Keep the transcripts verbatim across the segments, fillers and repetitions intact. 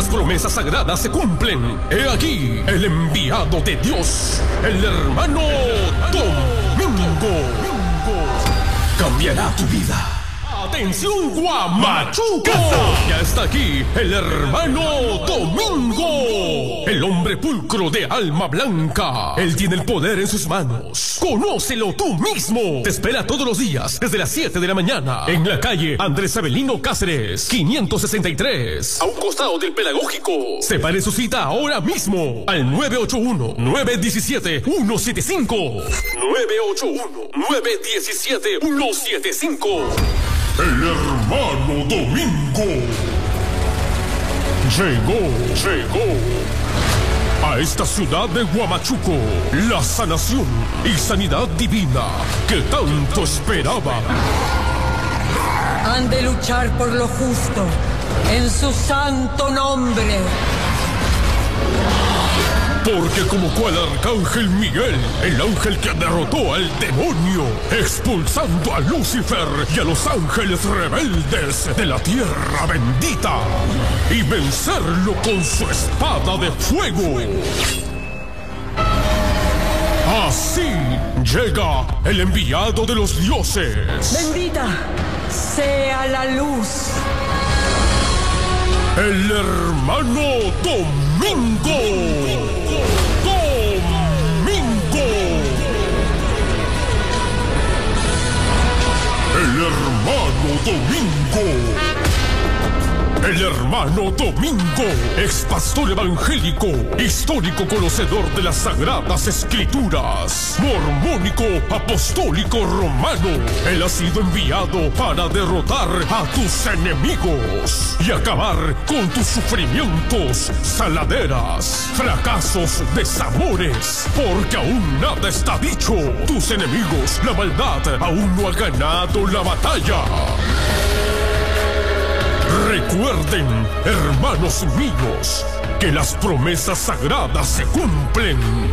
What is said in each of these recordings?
promesas sagradas se cumplen. He aquí el enviado de Dios, el hermano Domingo. Cambiará tu vida. ¡Atención, Guamachuco! Ya está aquí el hermano Domingo, el hombre pulcro de alma blanca. Él tiene el poder en sus manos. ¡Conócelo tú mismo! Te espera todos los días desde las siete de la mañana en la calle Andrés Avelino Cáceres, quinientos sesenta y tres, a un costado del Pedagógico. Separe su cita ahora mismo al nueve ocho uno, nueve uno siete, uno siete cinco. nueve ocho uno, nueve uno siete, uno siete cinco. El hermano Domingo llegó, llegó a esta ciudad de Guamachuco, la sanación y sanidad divina que tanto esperaba. Han de luchar por lo justo en su santo nombre. Porque como cual arcángel Miguel, el ángel que derrotó al demonio, expulsando a Lucifer y a los ángeles rebeldes de la tierra bendita, y vencerlo con su espada de fuego. Así llega el enviado de los dioses. Bendita sea la luz. El hermano Domingo. El hermano Domingo. El hermano Domingo, ex pastor evangélico, histórico conocedor de las sagradas escrituras, mormónico, apostólico romano. Él ha sido enviado para derrotar a tus enemigos y acabar con tus sufrimientos, saladeras, fracasos, desamores, porque aún nada está dicho. Tus enemigos, la maldad, aún no ha ganado la batalla. Recuerden, hermanos míos, que las promesas sagradas se cumplen.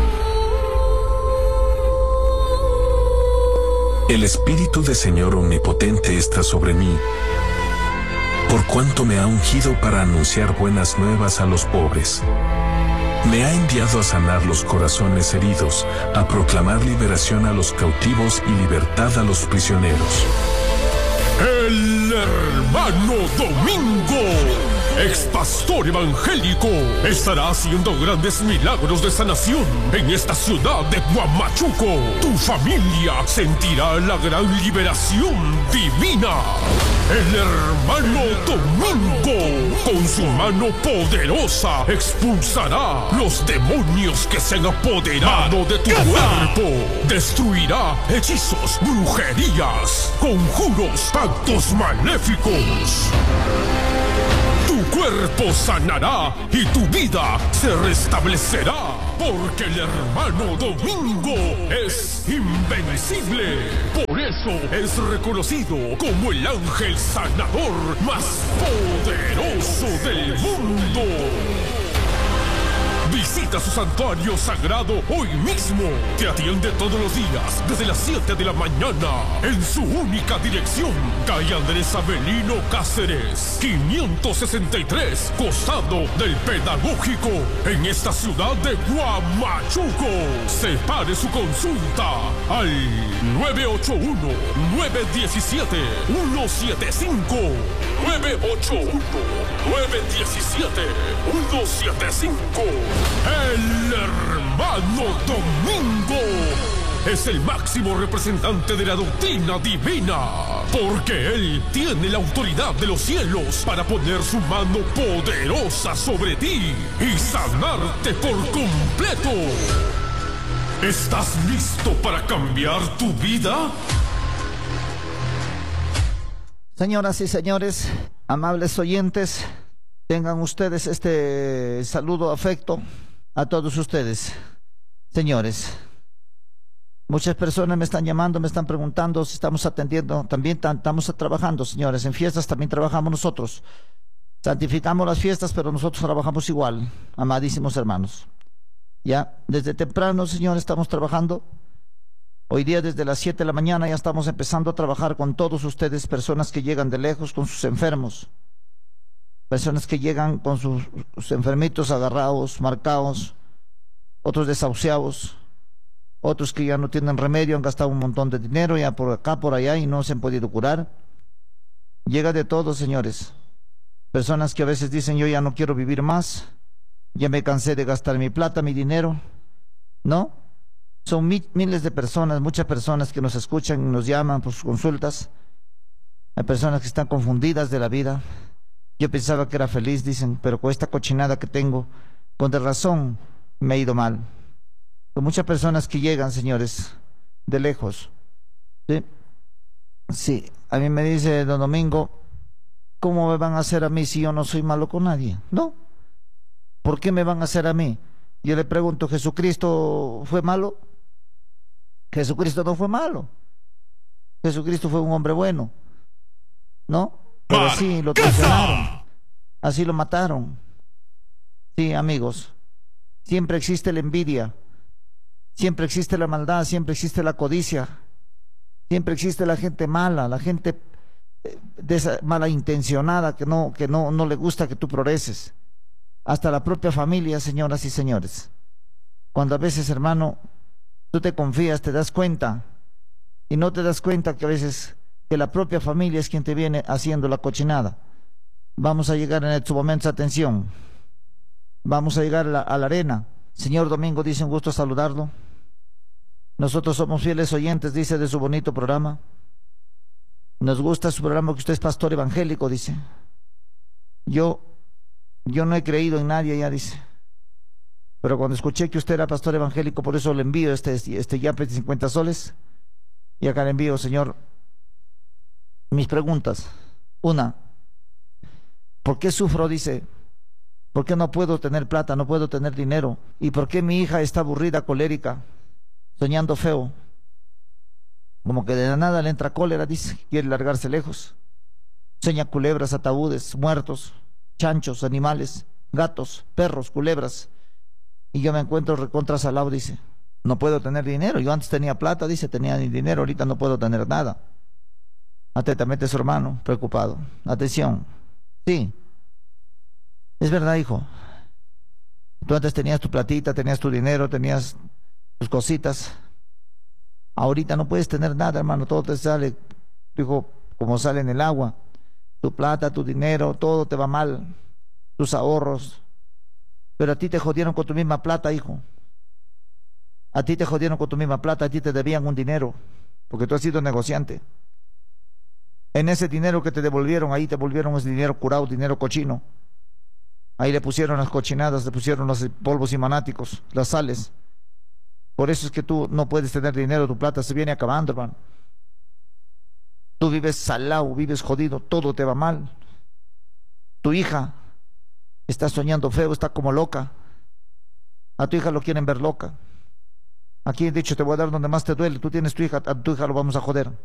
El Espíritu del Señor Omnipotente está sobre mí, por cuanto me ha ungido para anunciar buenas nuevas a los pobres. Me ha enviado a sanar los corazones heridos, a proclamar liberación a los cautivos y libertad a los prisioneros. El hermano Domingo, ex pastor evangélico, estará haciendo grandes milagros de sanación en esta ciudad de Guamachuco. Tu familia sentirá la gran liberación divina. El hermano Domingo, con su mano poderosa, expulsará los demonios que se han apoderado de tu cuerpo. Destruirá hechizos, brujerías, conjuros, pactos maléficos. Tu cuerpo sanará y tu vida se restablecerá, porque el hermano Domingo es invencible. Por eso es reconocido como el ángel sanador más poderoso del mundo. Visita su santuario sagrado hoy mismo. Te atiende todos los días desde las siete de la mañana en su única dirección, calle Andrés Avelino Cáceres, quinientos sesenta y tres, costado del Pedagógico, en esta ciudad de Guamachuco. Separe su consulta al nueve ocho uno, nueve uno siete, uno siete cinco. nueve ocho uno, nueve uno siete, uno siete cinco. El hermano Domingo es el máximo representante de la doctrina divina, porque él tiene la autoridad de los cielos para poner su mano poderosa sobre ti y sanarte por completo. ¿Estás listo para cambiar tu vida? Señoras y señores, amables oyentes, tengan ustedes este saludo afecto a todos ustedes. Señores, muchas personas me están llamando, me están preguntando si estamos atendiendo. También estamos trabajando, señores. En fiestas también trabajamos nosotros. Santificamos las fiestas, pero nosotros trabajamos igual, amadísimos hermanos. Ya, desde temprano, señores, estamos trabajando. Hoy día desde las siete de la mañana ya estamos empezando a trabajar con todos ustedes, personas que llegan de lejos con sus enfermos. Personas que llegan con sus, sus enfermitos agarrados, marcados, otros desahuciados, otros que ya no tienen remedio, han gastado un montón de dinero ya por acá, por allá y no se han podido curar. Llega de todo, señores. Personas que a veces dicen, yo ya no quiero vivir más, ya me cansé de gastar mi plata, mi dinero, ¿no? Son mi, miles de personas, muchas personas que nos escuchan, nos llaman por sus consultas. Hay personas que están confundidas de la vida. Yo pensaba que era feliz, dicen, pero con esta cochinada que tengo, con de razón me ha ido mal. Con muchas personas que llegan, señores, de lejos. ¿Sí? Sí, a mí me dice don Domingo, ¿cómo me van a hacer a mí si yo no soy malo con nadie? No. ¿Por qué me van a hacer a mí? Yo le pregunto, ¿Jesucristo fue malo? Jesucristo no fue malo. Jesucristo fue un hombre bueno, ¿no? Pero así lo traicionaron, así lo mataron. Sí, amigos, siempre existe la envidia, siempre existe la maldad, siempre existe la codicia, siempre existe la gente mala, la gente de esa mala intencionada que no, que no, no le gusta que tú progreses. Hasta la propia familia, señoras y señores. Cuando a veces, hermano, tú te confías, te das cuenta, y no te das cuenta que a veces que la propia familia es quien te viene haciendo la cochinada. Vamos a llegar en estos momentos, atención, vamos a llegar a la, a la arena. Señor Domingo, dice, un gusto saludarlo. Nosotros somos fieles oyentes, dice, de su bonito programa. Nos gusta su programa, que usted es pastor evangélico, dice. Yo, yo no he creído en nadie, ya dice. Pero cuando escuché que usted era pastor evangélico, por eso le envío este, este yape de cincuenta soles. Y acá le envío, señor, mis preguntas. Una, ¿por qué sufro? Dice, ¿por qué no puedo tener plata, no puedo tener dinero? ¿Y por qué mi hija está aburrida, colérica, soñando feo? Como que de la nada le entra cólera, dice, quiere largarse lejos. Sueña culebras, ataúdes, muertos, chanchos, animales, gatos, perros, culebras. Y yo me encuentro recontra salado, dice. No puedo tener dinero. Yo antes tenía plata, dice, tenía dinero, ahorita no puedo tener nada. Atentamente su hermano, preocupado. Atención. Sí. Es verdad, hijo. Tú antes tenías tu platita, tenías tu dinero, tenías tus cositas. Ahorita no puedes tener nada, hermano. Todo te sale, dijo, como sale en el agua. Tu plata, tu dinero, todo te va mal. Tus ahorros. Pero a ti te jodieron con tu misma plata, hijo. A ti te jodieron con tu misma plata, a ti te debían un dinero, porque tú has sido negociante. En ese dinero que te devolvieron, ahí te volvieron ese dinero curado, dinero cochino. Ahí le pusieron las cochinadas, le pusieron los polvos imanáticos, las sales. Por eso es que tú no puedes tener dinero, tu plata se viene acabando, hermano. Tú vives salado, vives jodido, todo te va mal. Tu hija está soñando feo, está como loca. A tu hija lo quieren ver loca. Aquí he dicho, te voy a dar donde más te duele. Tú tienes tu hija, a tu hija lo vamos a joder.